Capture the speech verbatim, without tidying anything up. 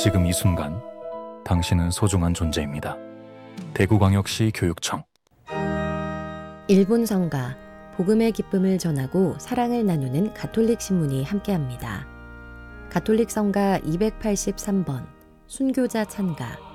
지금 이 순간 당신은 소중한 존재입니다. 대구광역시 교육청. 일본 성가, 복음의 기쁨을 전하고 사랑을 나누는 가톨릭 신문이 함께합니다. 가톨릭 성가 이백팔십삼 번, 순교자 찬가.